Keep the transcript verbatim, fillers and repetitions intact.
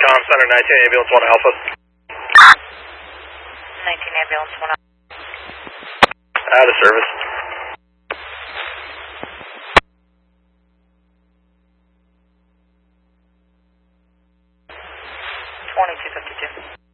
Com Center, nineteen Ambulance one Alpha. nineteen Ambulance one Alpha. Out of service. twenty-two fifty-two.